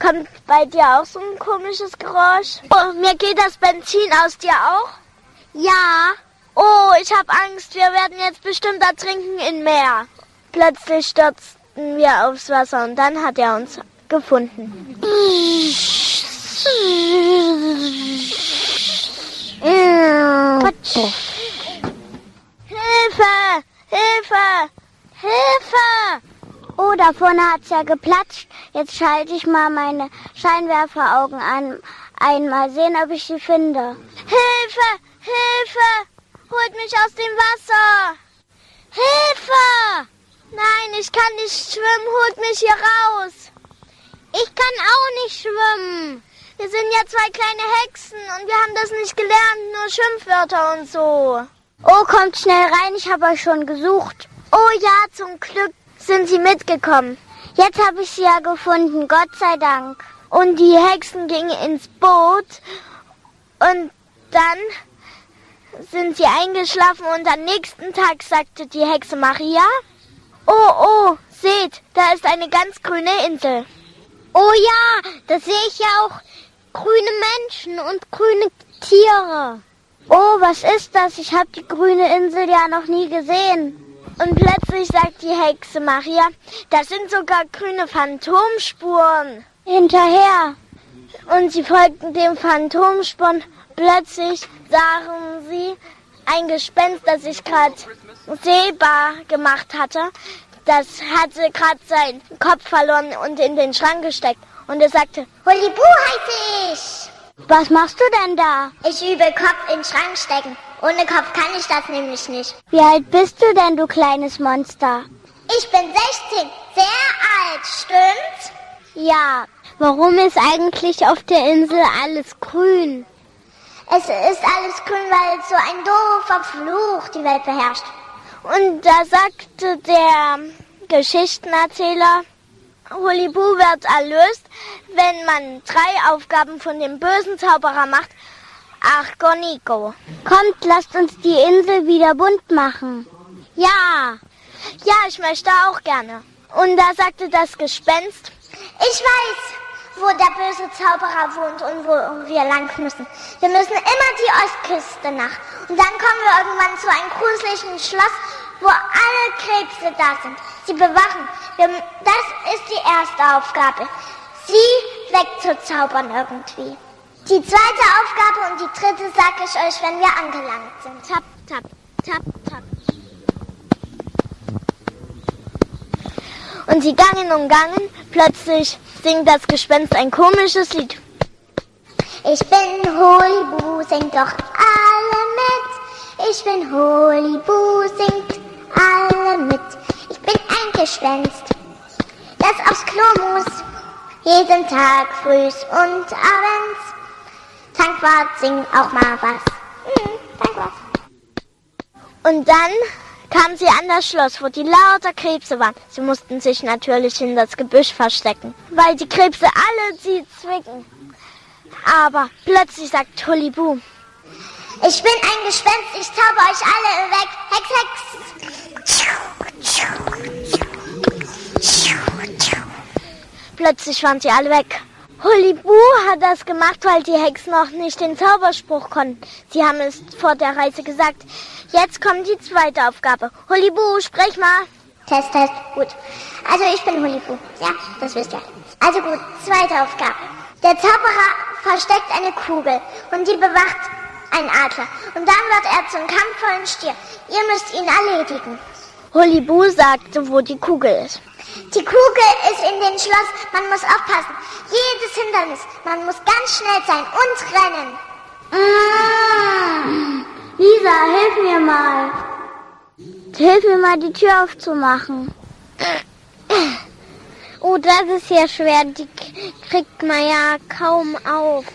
Kommt bei dir auch so ein komisches Geräusch? Oh, mir geht das Benzin aus, dir auch? Ja. Oh, ich habe Angst, wir werden jetzt bestimmt ertrinken im Meer. Plötzlich stürzten wir aufs Wasser und dann hat er uns gefunden. Hilfe! Hilfe! Hilfe! Oh, da vorne hat's ja geplatscht. Jetzt schalte ich mal meine Scheinwerferaugen an. Einmal sehen, ob ich sie finde. Hilfe! Hilfe! Holt mich aus dem Wasser! Hilfe! Nein, ich kann nicht schwimmen. Holt mich hier raus! Ich kann auch nicht schwimmen. Wir sind ja 2 kleine Hexen und wir haben das nicht gelernt, nur Schimpfwörter und so. Oh, kommt schnell rein, ich habe euch schon gesucht. Oh ja, zum Glück sind sie mitgekommen. Jetzt habe ich sie ja gefunden, Gott sei Dank. Und die Hexen gingen ins Boot und dann sind sie eingeschlafen und am nächsten Tag sagte die Hexe Maria, oh, seht, da ist eine ganz grüne Insel. Oh ja, da sehe ich ja auch grüne Menschen und grüne Tiere. Oh, was ist das? Ich habe die grüne Insel ja noch nie gesehen. Und plötzlich sagt die Hexe Maria, da sind sogar grüne Phantomspuren. Hinterher. Und sie folgten dem Phantomspuren. Plötzlich sahen sie ein Gespenst, das sich gerade sehbar gemacht hatte. Das hatte gerade seinen Kopf verloren und in den Schrank gesteckt. Und er sagte, Hulibu heiße ich. Was machst du denn da? Ich übe Kopf in den Schrank stecken. Ohne Kopf kann ich das nämlich nicht. Wie alt bist du denn, du kleines Monster? Ich bin 16. Sehr alt, stimmt's? Ja. Warum ist eigentlich auf der Insel alles grün? Es ist alles grün, weil so ein doofer Fluch die Welt beherrscht. Und da sagte der Geschichtenerzähler, Hulibu wird erlöst, wenn man 3 Aufgaben von dem bösen Zauberer macht. Argoniko. Kommt, lasst uns die Insel wieder bunt machen. Ja, ich möchte auch gerne. Und da sagte das Gespenst, ich weiß, wo der böse Zauberer wohnt und wo wir lang müssen. Wir müssen immer die Ostküste nach. Und dann kommen wir irgendwann zu einem gruseligen Schloss, wo alle Krebse da sind. Sie bewachen. Das ist die erste Aufgabe. Sie wegzuzaubern irgendwie. Die zweite Aufgabe und die dritte sage ich euch, wenn wir angelangt sind. Tap, tap, tap, tap. Und sie gangen und gangen. Plötzlich singt das Gespenst ein komisches Lied. Ich bin Hulibu, singt doch alle mit. Ich bin Hulibu, singt alle mit. Ich bin ein Gespenst, das aufs Klo muss. Jeden Tag frühs und abends. Tankwart, sing auch mal was. Tankwart. Und dann kamen sie an das Schloss, wo die lauter Krebse waren. Sie mussten sich natürlich in das Gebüsch verstecken, weil die Krebse alle sie zwicken. Aber plötzlich sagt Hulibu, ich bin ein Gespenst, ich zauber euch alle weg. Hex, Hex. Plötzlich waren sie alle weg. Hulibu hat das gemacht, weil die Hexen noch nicht den Zauberspruch konnten. Sie haben es vor der Reise gesagt. Jetzt kommt die zweite Aufgabe. Hulibu, sprich mal. Test, gut. Also ich bin Hulibu. Ja, das wisst ihr. Also gut, zweite Aufgabe. Der Zauberer versteckt eine Kugel und die bewacht einen Adler. Und dann wird er zum kampfvollen Stier. Ihr müsst ihn erledigen. Hulibu sagte, wo die Kugel ist. Die Kugel ist in dem Schloss. Man muss aufpassen. Jedes Hindernis. Man muss ganz schnell sein und rennen. Lisa, hilf mir mal. Hilf mir mal, die Tür aufzumachen. Oh, das ist ja schwer. Die kriegt man ja kaum auf.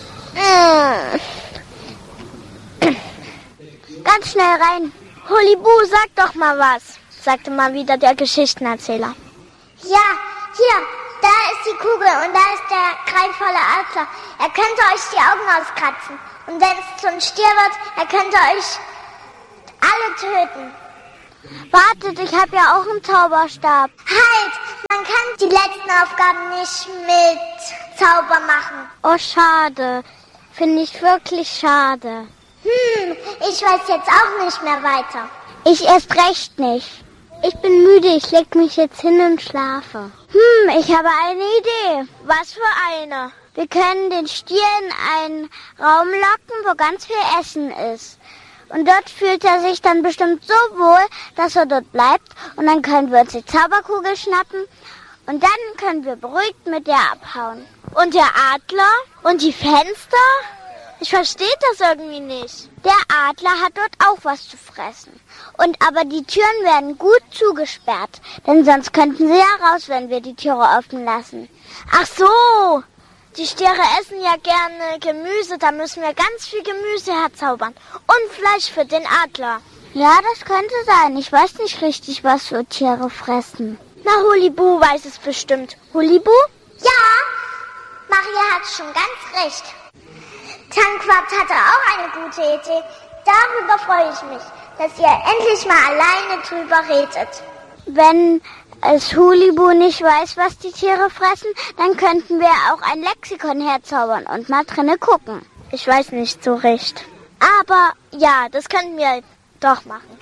Ganz schnell rein. Hulibu, sag doch mal was, sagte mal wieder der Geschichtenerzähler. Ja, hier, da ist die Kugel und da ist der greifvolle Adler. Er könnte euch die Augen auskratzen. Und wenn es zum Stier wird, er könnte euch alle töten. Wartet, ich habe ja auch einen Zauberstab. Halt, man man kann die letzten Aufgaben nicht mit Zauber machen. Oh, schade. Finde ich wirklich schade. Ich weiß jetzt auch nicht mehr weiter. Ich erst recht nicht. Ich bin müde, ich leg mich jetzt hin und schlafe. Ich habe eine Idee. Was für eine? Wir können den Stier in einen Raum locken, wo ganz viel Essen ist. Und dort fühlt er sich dann bestimmt so wohl, dass er dort bleibt. Und dann können wir uns die Zauberkugel schnappen. Und dann können wir beruhigt mit der abhauen. Und der Adler? Und die Fenster? Ich verstehe das irgendwie nicht. Der Adler hat dort auch was zu fressen. Aber die Türen werden gut zugesperrt. Denn sonst könnten sie ja raus, wenn wir die Türe offen lassen. Ach so. Die Stiere essen ja gerne Gemüse. Da müssen wir ganz viel Gemüse herzaubern. Und Fleisch für den Adler. Ja, das könnte sein. Ich weiß nicht richtig, was für Tiere fressen. Na, Hulibu weiß es bestimmt. Hulibu? Ja, Maria hat schon ganz recht. Tankwart hatte auch eine gute Idee. Darüber freue ich mich, dass ihr endlich mal alleine drüber redet. Wenn es Hulibu nicht weiß, was die Tiere fressen, dann könnten wir auch ein Lexikon herzaubern und mal drinnen gucken. Ich weiß nicht so recht. Aber ja, das könnten wir doch machen.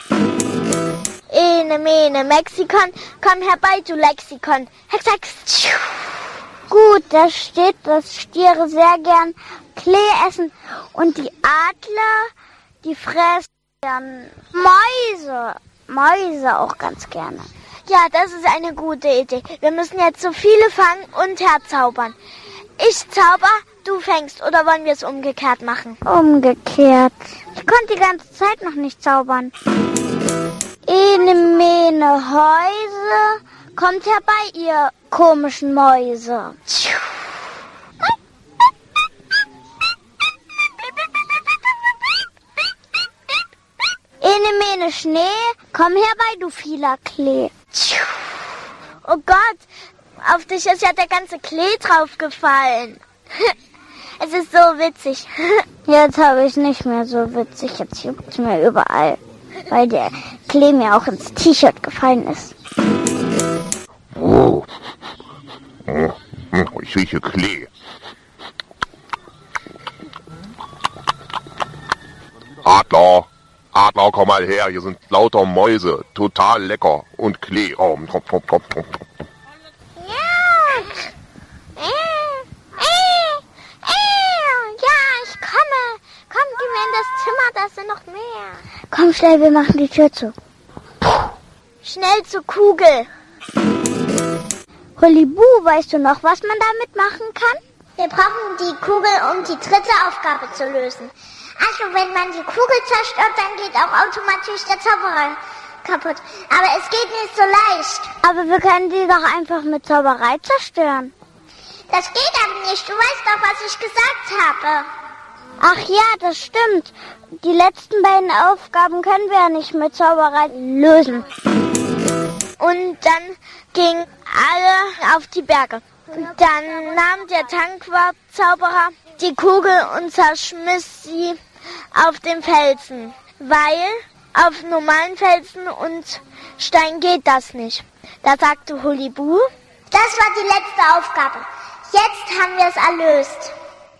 Ene, mene, Mexikon, komm herbei, du Lexikon. Hex, hex. Gut, da steht, dass Stiere sehr gern Klee essen und die Adler, die fressen Mäuse auch ganz gerne. Ja, das ist eine gute Idee. Wir müssen jetzt so viele fangen und herzaubern. Ich zauber, du fängst, oder wollen wir es umgekehrt machen? Umgekehrt. Ich konnte die ganze Zeit noch nicht zaubern. Ene, mene, Häuse, kommt herbei, ihr komischen Mäuse. Ene, mene, Schnee, komm herbei, du vieler Klee. Oh Gott, auf dich ist ja der ganze Klee draufgefallen. Es ist so witzig. Jetzt habe ich es nicht mehr so witzig, jetzt juckt es mir überall, weil der Klee mir auch ins T-Shirt gefallen ist. Oh. Ich rieche Klee. Adler, komm mal her, hier sind lauter Mäuse, total lecker und Klee. Oh. Ja, ich komme. Komm, geh mir in das Zimmer, da sind noch mehr. Komm schnell, wir machen die Tür zu. Schnell zur Kugel. Hulibu, weißt du noch, was man damit machen kann? Wir brauchen die Kugel, um die dritte Aufgabe zu lösen. Also wenn man die Kugel zerstört, dann geht auch automatisch der Zauberer kaputt. Aber es geht nicht so leicht. Aber wir können die doch einfach mit Zauberei zerstören. Das geht aber nicht. Du weißt doch, was ich gesagt habe. Ach ja, das stimmt. Die letzten beiden Aufgaben können wir ja nicht mit Zauberei lösen. Und dann gingen alle auf die Berge. Dann nahm der Tankwart-Zauberer die Kugel und zerschmiss sie auf den Felsen, weil auf normalen Felsen und Stein geht das nicht. Da sagte Hulibu, das war die letzte Aufgabe. Jetzt haben wir es erlöst.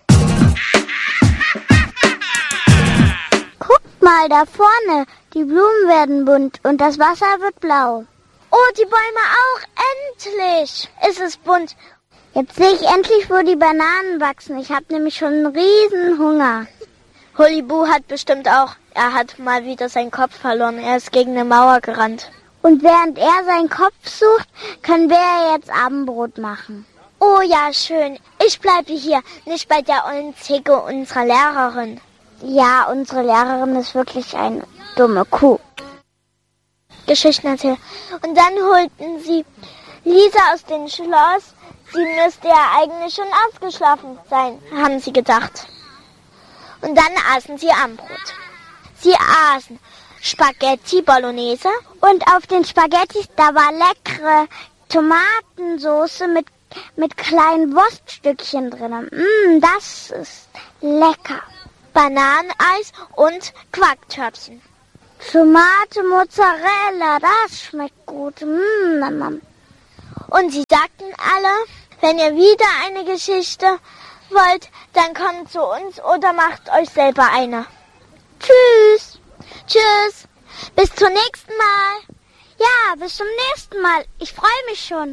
Guckt mal da vorne, die Blumen werden bunt und das Wasser wird blau. Oh, die Bäume auch, endlich ist es bunt. Jetzt sehe ich endlich, wo die Bananen wachsen. Ich habe nämlich schon einen riesen Hunger. Hulibu hat bestimmt auch, er hat mal wieder seinen Kopf verloren. Er ist gegen eine Mauer gerannt. Und während er seinen Kopf sucht, können wir ja jetzt Abendbrot machen. Oh ja, schön. Ich bleibe hier, nicht bei der ollen Zicke unserer Lehrerin. Ja, unsere Lehrerin ist wirklich eine dumme Kuh. Geschichten erzählen. Und dann holten sie Lisa aus dem Schloss. Sie müsste ja eigentlich schon ausgeschlafen sein, haben sie gedacht. Und dann aßen sie Abendbrot. Sie aßen Spaghetti Bolognese. Und auf den Spaghettis, da war leckere Tomatensoße mit kleinen Wurststückchen drin. Das ist lecker. Bananeneis und Quarktöpfchen. Tomate, Mozzarella, das schmeckt gut. Und sie sagten alle, wenn ihr wieder eine Geschichte wollt, dann kommt zu uns oder macht euch selber eine. Tschüss. Tschüss. Bis zum nächsten Mal. Ja, bis zum nächsten Mal. Ich freue mich schon.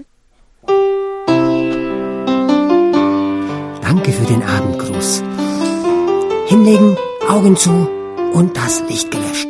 Danke für den Abendgruß. Hinlegen, Augen zu und das Licht gelöscht.